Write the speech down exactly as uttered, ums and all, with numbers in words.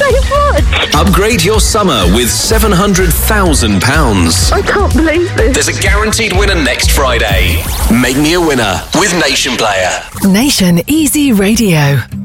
so much. Upgrade your summer with seven hundred thousand pounds. I can't believe this. There's a guaranteed winner next Friday. Make me a winner with Nation Player. Nation Easy Radio.